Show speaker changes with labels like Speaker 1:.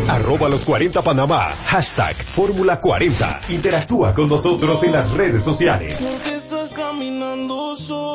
Speaker 1: Los 40 Panamá, hashtag Fórmula 40. Interactúa con nosotros en las redes sociales.
Speaker 2: Porque estás caminando solo.